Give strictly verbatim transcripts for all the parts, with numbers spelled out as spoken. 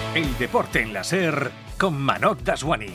El deporte en la SER con Manot Daswani.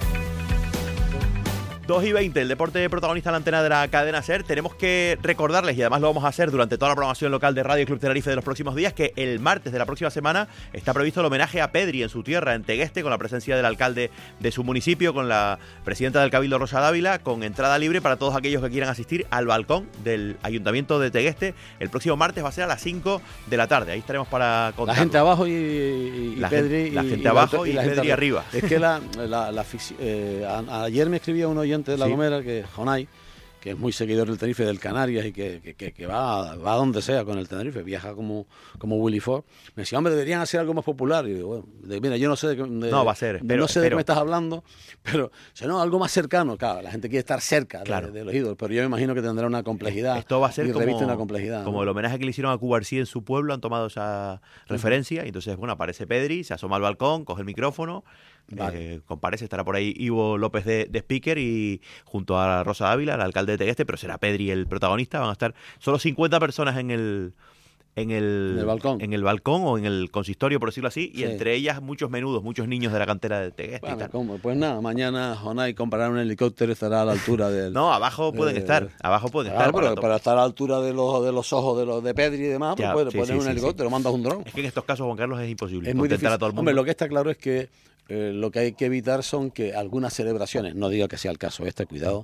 dos y veinte, el deporte protagonista en la antena de la cadena SER. Tenemos que recordarles, y además lo vamos a hacer durante toda la programación local de Radio Club Tenerife de los próximos días, que el martes de la próxima semana está previsto el homenaje a Pedri en su tierra, en Tegueste, con la presencia del alcalde de su municipio, con la presidenta del Cabildo, Rosa Dávila, con entrada libre para todos aquellos que quieran asistir al balcón del Ayuntamiento de Tegueste. El próximo martes va a ser a las cinco de la tarde. Ahí estaremos para contar. La gente abajo y, y, y la Pedri. Gente, la y, gente y abajo la, y, y la Pedri gente arriba. Es que la, la, la eh, a, ayer me escribía un oyente de La Sí. Gomera, que Jonay, que es muy seguidor del Tenerife, del Canarias, y que, que, que, que va, va a donde sea con el Tenerife, viaja como, como Willy Ford. Me decía, hombre, deberían hacer algo más popular. Y digo, bueno, de, mira, yo no sé de, de, No, va a ser, pero, no sé pero, de qué me estás hablando, pero si no, algo más cercano. Claro, la gente quiere estar cerca claro. de, de los ídolos, pero yo me imagino que tendrá una complejidad. Esto va a ser y como, una complejidad, como ¿no? el homenaje que le hicieron a Cubarsí en su pueblo, han tomado esa referencia, y entonces, bueno, aparece Pedri, se asoma al balcón, coge el micrófono. Vale. Eh, comparece, estará por ahí Ivo López de, de speaker y junto a Rosa Dávila, el alcalde de Tegueste, pero será Pedri el protagonista. Van a estar solo cincuenta personas en el en el, ¿En el balcón? en el balcón o en el consistorio, por decirlo así, y sí. entre ellas muchos menudos, muchos niños de la cantera de Tegueste. Bueno, y tal. ¿cómo? Pues nada, mañana Jonay comprará un helicóptero y estará a la altura del... No, abajo pueden eh, estar, abajo pueden claro, estar. Pero para, para estar a la altura de los, de los ojos de los de Pedri y demás, ya, pues puedes sí, poner sí, un sí, helicóptero, sí. mandas un dron. Es que en estos casos, Juan Carlos, es imposible Es muy contentar difícil. a todo el mundo. Hombre, lo que está claro es que eh, lo que hay que evitar son que algunas celebraciones, no digo que sea el caso, este cuidado,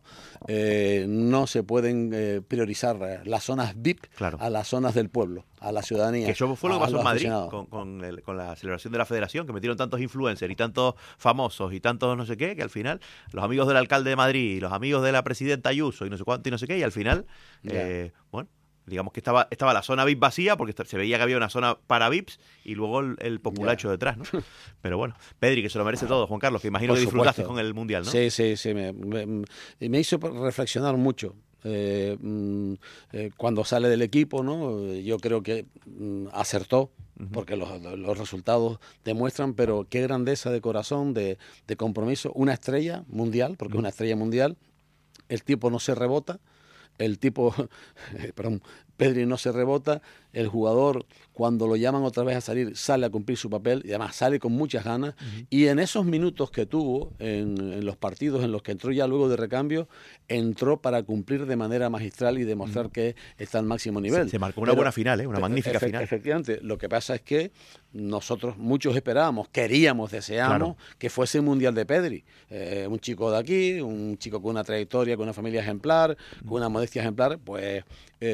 eh, no se pueden eh, priorizar las zonas V I P claro. a las zonas del pueblo, a la ciudadanía. Que eso fue lo que pasó en Madrid con, con, el, con la celebración de la federación, que metieron tantos influencers y tantos famosos y tantos no sé qué, que al final los amigos del alcalde de Madrid y los amigos de la presidenta Ayuso y no sé cuánto y no sé qué, y al final, eh, bueno, digamos que estaba estaba la zona V I P vacía porque se veía que había una zona para V I Ps y luego el, el populacho yeah. detrás, ¿no? Pero bueno, Pedri, que se lo merece todo, Juan Carlos, que imagino Por que disfrutaste supuesto. con el Mundial, ¿no? Sí, sí, sí, me, me, me hizo reflexionar mucho. Eh, eh, cuando sale del equipo, ¿no? Yo creo que mm, acertó, uh-huh. porque los, los resultados demuestran, pero qué grandeza de corazón, de, de compromiso, una estrella mundial, porque uh-huh. es una estrella mundial, el tipo no se rebota, el tipo, perdón, Pedri no se rebota, el jugador cuando lo llaman otra vez a salir sale a cumplir su papel y además sale con muchas ganas uh-huh. y en esos minutos que tuvo en, en los partidos en los que entró ya luego de recambio, entró para cumplir de manera magistral y demostrar uh-huh. que está al máximo nivel. Se, se marcó una Pero, buena final, ¿eh? Una magnífica efe- final. Efectivamente, lo que pasa es que nosotros muchos esperábamos, queríamos, deseábamos claro. que fuese el Mundial de Pedri, eh, un chico de aquí, un chico con una trayectoria, con una familia ejemplar, uh-huh. con una modestia ejemplar, pues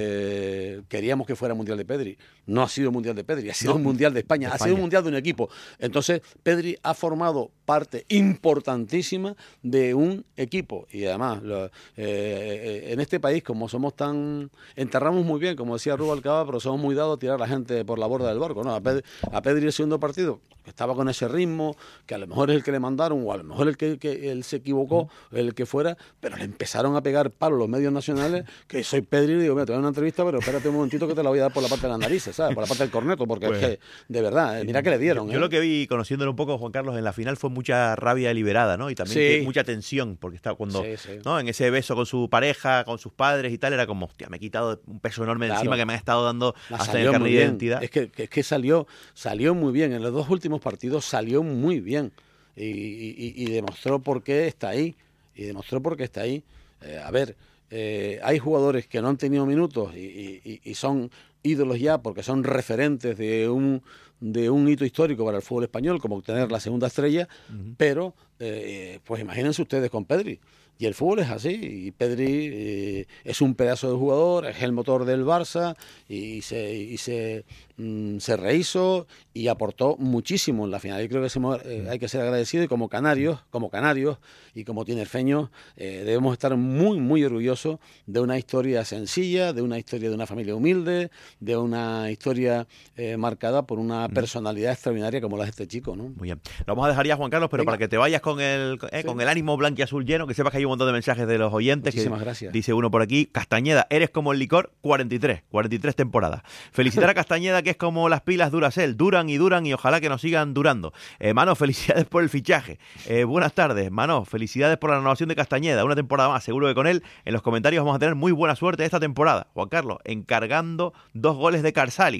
eh, queríamos que fuera Mundial de Pedri. No ha sido Mundial de Pedri, ha sido no, un Mundial de España, de ha España. sido un Mundial de un equipo. Entonces, Pedri ha formado parte importantísima de un equipo. Y además, lo, eh, eh, en este país, como somos tan... enterramos muy bien, como decía Rubalcaba, pero somos muy dados a tirar a la gente por la borda del barco, ¿no? A Pedri, a Pedri el segundo partido, que estaba con ese ritmo, que a lo mejor es el que le mandaron, o a lo mejor el que, que él se equivocó, el que fuera, pero le empezaron a pegar palos los medios nacionales, que soy Pedri, y digo, mira, te voy a dar una entrevista, pero espérate un momentito que te la voy a dar por la parte de las narices, ¿sabes? Por la parte del corneto, porque pues, es que, de verdad, mira que le dieron. Yo, ¿eh? yo lo que vi, conociéndolo un poco, Juan Carlos, en la final fue mucha rabia deliberada, ¿no? Y también sí. que, mucha tensión, porque estaba cuando, sí, sí. ¿no? En ese beso con su pareja, con sus padres y tal, era como, hostia, me he quitado un peso enorme claro. encima que me han estado dando La hasta en el carnet de identidad. Es que, es que salió, salió muy bien, en los dos últimos partidos salió muy bien y, y, y demostró por qué está ahí, y demostró por qué está ahí. Eh, a ver, eh, hay jugadores que no han tenido minutos y, y, y son ídolos ya porque son referentes de un de un hito histórico para el fútbol español, como obtener la segunda estrella, uh-huh. pero eh, pues imagínense ustedes con Pedri. Y el fútbol es así, y Pedri eh, es un pedazo de jugador, es el motor del Barça, y se, y se, mm, se rehizo y aportó muchísimo en la final. Yo creo que se, eh, hay que ser agradecido, y como canarios, como canarios y como tinerfeños, eh, debemos estar muy, muy orgullosos de una historia sencilla, de una historia de una familia humilde, de una historia eh, marcada por una personalidad extraordinaria como la de este chico, ¿no? Muy bien. Lo vamos a dejar ya, Juan Carlos, pero Venga. para que te vayas con el, eh, sí. con el ánimo blanquiazul lleno, que sepas que hay un montón de mensajes de los oyentes. Muchísimas que gracias. Dice uno por aquí, Castañeda, eres como el licor, cuarenta y tres, cuarenta y tres temporadas. Felicitar a Castañeda, que es como las pilas Duracell, duran y duran y ojalá que nos sigan durando. Eh, Mano, felicidades por el fichaje. Eh, buenas tardes, Mano, felicidades por la renovación de Castañeda, una temporada más, seguro que con él en los comentarios vamos a tener muy buena suerte esta temporada. Juan Carlos, encargando dos goles de Karsalic.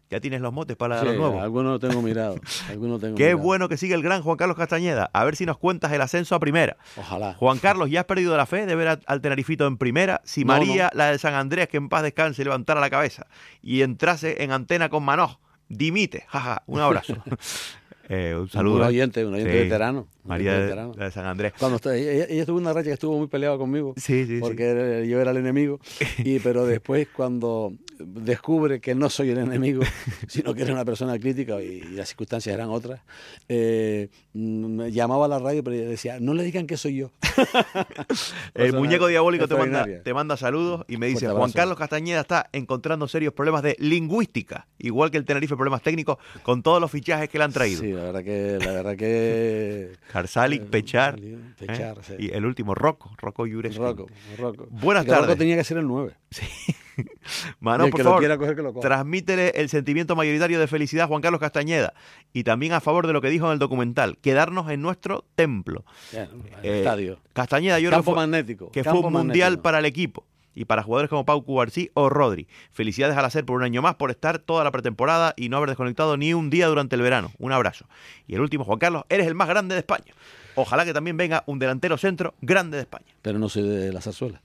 ¿Ya tienes los motes para Sí, los nuevos? algunos tengo mirado. Algunos tengo Qué mirado. bueno que sigue el gran Juan Carlos Castañeda. A ver si nos cuentas el ascenso a primera. Ojalá. Juan Carlos, ¿ya has perdido la fe de ver al Tenerifito en primera? Si No, María, la de San Andrés, que en paz descanse, levantara la cabeza y entrase en antena con Manoj, dimite. Jaja, un abrazo. eh, un saludo. Un oyente, un oyente Sí. veterano. un María oyente de, veterano. la de San Andrés. Cuando está- ella, ella tuvo una racha que estuvo muy peleada conmigo. Sí, sí, porque sí. era- yo era el enemigo. Y, pero después, cuando descubre que no soy el enemigo, sino que era una persona crítica y, y las circunstancias eran otras, eh, me llamaba a la radio, pero ella decía, no le digan que soy yo. El Persona muñeco diabólico te manda, extraordinaria. te manda saludos y me dice, Fuerte Juan abrazo. Carlos Castañeda está encontrando serios problemas de lingüística, igual que el Tenerife problemas técnicos con todos los fichajes que le han traído. Sí, la verdad que... La verdad que Karsalik, eh, Pechar, Pechar, ¿eh? sí. Y el último, Rocco, Rocco Yurescu. Rocco, Rocco. Buenas Que Rocco tardes. tenía que ser el nueve. Mano, Y el por que lo favor, quiera coger, que lo coja. transmítele el sentimiento mayoritario de felicidad a Juan Carlos Castañeda y también a favor de lo que dijo en el documental, quedarnos en nuestro templo. Ya, el Eh, estadio. Castañeda, yo creo Campo que fue, magnético. que fue campo un mundial magnético. para el equipo y para jugadores como Pau Cubarsí o Rodri. Felicidades al hacer por un año más, por estar toda la pretemporada y no haber desconectado ni un día durante el verano. Un abrazo. Y el último, Juan Carlos, eres el más grande de España. Ojalá que también venga un delantero centro grande de España. Pero no soy de la zarzuela.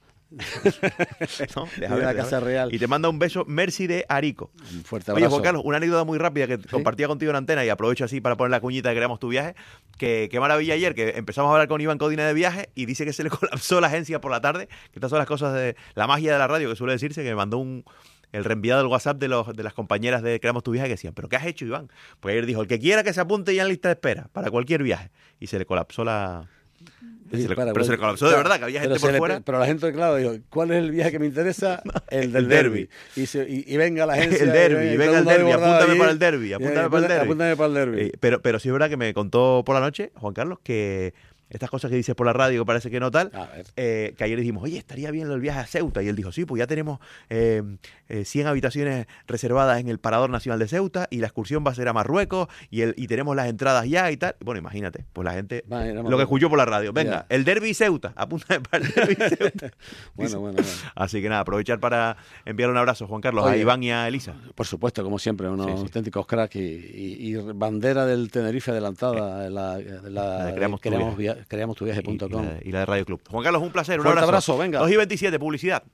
¿No? De Deja la ver, deja Casa ver. Real. Y te manda un beso, Mercy de Arico. Un fuerte Oye, abrazo. Juan Carlos, una anécdota muy rápida que compartía contigo en antena y aprovecho así para poner la cuñita de Creamos tu Viaje. Que qué maravilla ayer que empezamos a hablar con Iván Codina de viaje y dice que se le colapsó la agencia por la tarde. Que estas son las cosas de la magia de la radio que suele decirse, que me mandó un el reenviado del WhatsApp de, los, de las compañeras de Creamos tu Viaje que decían, ¿pero qué has hecho, Iván? Pues ayer dijo, el que quiera que se apunte ya en lista de espera para cualquier viaje. Y se le colapsó la... Sí, se le- para, pero se le colapsó de claro, verdad, que había gente pero se por le- fuera. Pero la gente, claro, dijo, ¿cuál es el viaje que me interesa? el del el derby. derby. Y, se- y- y venga la agencia. El derby, y venga el todo mundo derby, desbordado apúntame allí. para el derby, Y- apúntame para el derby. Apúntame para el derby. Eh, pero, pero sí es verdad que me contó por la noche, Juan Carlos, que estas cosas que dices por la radio que parece que no tal, A ver. eh, que ayer dijimos, oye, estaría bien el viaje a Ceuta. Y él dijo, sí, pues ya tenemos eh, eh, cien habitaciones reservadas en el Parador Nacional de Ceuta y la excursión va a ser a Marruecos y, el, y tenemos las entradas ya y tal. Bueno, imagínate, pues la gente, Va a ir a lo que Marruecos. escuchó por la radio, venga, Ya. el derby y Ceuta, apúntame para el derby y Ceuta. Bueno, bueno, bueno. Así que nada, aprovechar para enviar un abrazo, Juan Carlos, a Oye. Iván y a Elisa. Por supuesto, como siempre, unos Sí, sí. auténticos cracks y, y- y bandera del Tenerife adelantada, la, la, La de Creamos tu creamos, Viaje. via- creamos tu viaje punto Y, y com. la, y la de Radio Club. Juan Carlos, un placer, un Fuerte abrazo. abrazo, venga. dos y veintisiete, publicidad.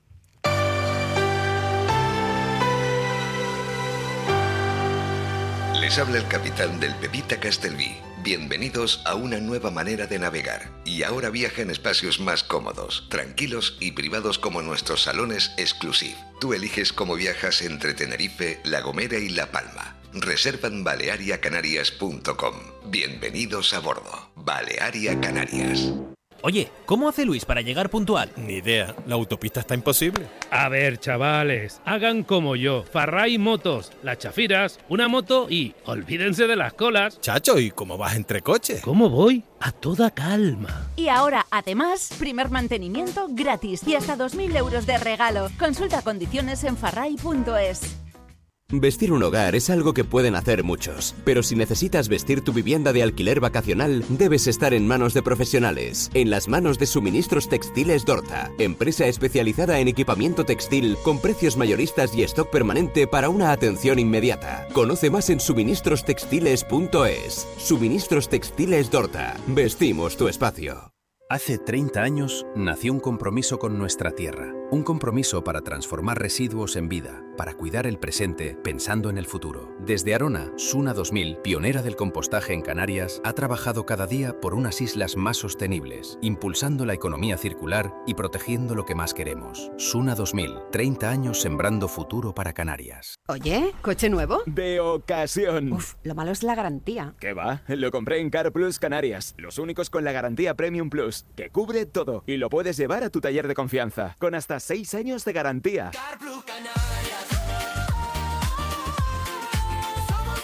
Les habla el capitán del Pepita Castelví. Bienvenidos a una nueva manera de navegar. Y ahora viaja en espacios más cómodos, tranquilos y privados como nuestros salones exclusive. Tú eliges cómo viajas entre Tenerife, La Gomera y La Palma. Reserva en balearia canarias punto com. Bienvenidos a bordo. Balearia Canarias. Oye, ¿cómo hace Luis para llegar puntual? Ni idea, la autopista está imposible. A ver, chavales, hagan como yo. Farray Motos, las chafiras, una moto y olvídense de las colas. Chacho, ¿y cómo vas entre coches? ¿Cómo voy? A toda calma. Y ahora, además, primer mantenimiento gratis y hasta dos mil euros de regalo. Consulta condiciones en farray punto es. Vestir un hogar es algo que pueden hacer muchos, pero si necesitas vestir tu vivienda de alquiler vacacional, debes estar en manos de profesionales, en las manos de Suministros Textiles Dorta, empresa especializada en equipamiento textil con precios mayoristas y stock permanente para una atención inmediata. Conoce más en suministros textiles punto es. Suministros Textiles Dorta. Vestimos tu espacio. Hace treinta años nació un compromiso con nuestra tierra, un compromiso para transformar residuos en vida, para cuidar el presente pensando en el futuro. Desde Arona, Suna dos mil, pionera del compostaje en Canarias, ha trabajado cada día por unas islas más sostenibles, impulsando la economía circular y protegiendo lo que más queremos. Suna dos mil, treinta años sembrando futuro para Canarias. Oye, ¿coche nuevo? De ocasión. Uf, lo malo es la garantía. ¿Qué va? Lo compré en Car Plus Canarias, los únicos con la garantía Premium Plus, que cubre todo y lo puedes llevar a tu taller de confianza, con hasta seis años de garantía. Car Plus Canarias. Somos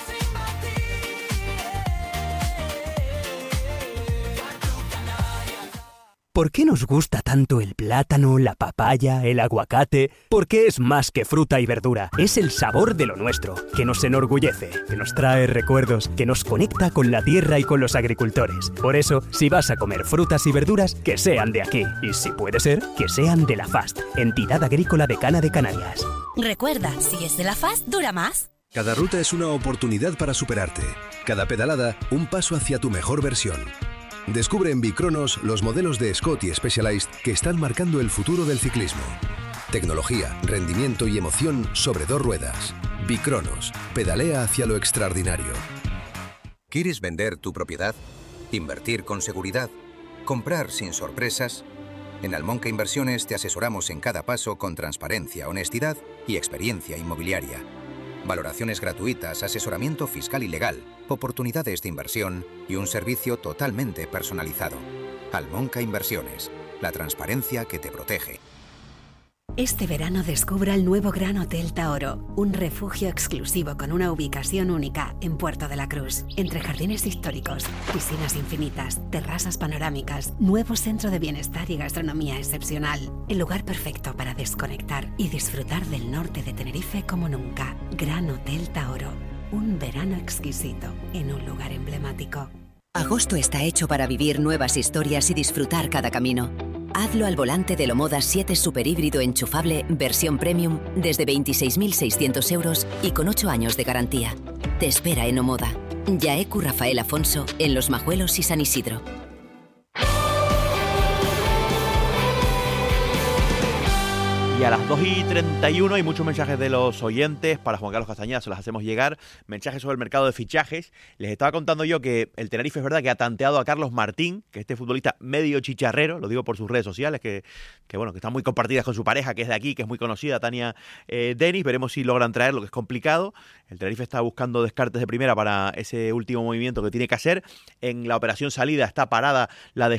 ¿Por qué nos gusta tanto el plátano, la papaya, el aguacate? Porque es más que fruta y verdura. Es el sabor de lo nuestro, que nos enorgullece, que nos trae recuerdos, que nos conecta con la tierra y con los agricultores. Por eso, si vas a comer frutas y verduras, que sean de aquí. Y si puede ser, que sean de la F A S T, Entidad Agrícola Decana de Canarias. Recuerda, si es de la F A S, dura más. Cada ruta es una oportunidad para superarte. Cada pedalada, un paso hacia tu mejor versión. Descubre en Bicronos los modelos de Scott y Specialized que están marcando el futuro del ciclismo. Tecnología, rendimiento y emoción sobre dos ruedas. Bicronos. Pedalea hacia lo extraordinario. ¿Quieres vender tu propiedad? ¿Invertir con seguridad? ¿Comprar sin sorpresas? En Almonca Inversiones te asesoramos en cada paso con transparencia, honestidad y experiencia inmobiliaria. Valoraciones gratuitas, asesoramiento fiscal y legal, oportunidades de inversión y un servicio totalmente personalizado. Almonca Inversiones, la transparencia que te protege. Este verano descubra el nuevo Gran Hotel Taoro, un refugio exclusivo con una ubicación única en Puerto de la Cruz, entre jardines históricos, piscinas infinitas, terrazas panorámicas, nuevo centro de bienestar y gastronomía excepcional. El lugar perfecto para desconectar y disfrutar del norte de Tenerife como nunca. Gran Hotel Taoro, un verano exquisito en un lugar emblemático. Agosto está hecho para vivir nuevas historias y disfrutar cada camino. Hazlo al volante del Omoda siete Super Híbrido enchufable versión Premium desde veintiséis mil seiscientos euros y con ocho años de garantía. Te espera en Omoda. Yaecu Rafael Afonso en Los Majuelos y San Isidro. Y a las dos y treinta y uno hay muchos mensajes de los oyentes para Juan Carlos Castañeda, se los hacemos llegar. Mensajes sobre el mercado de fichajes. Les estaba contando yo que el Tenerife es verdad que ha tanteado a Carlos Martín, que este futbolista medio chicharrero, lo digo por sus redes sociales, que, que bueno, que están muy compartidas con su pareja, que es de aquí, que es muy conocida, Tania eh, Denis. Veremos si logran traerlo, que es complicado. El Tenerife está buscando descartes de primera para ese último movimiento que tiene que hacer. En la operación salida está parada la de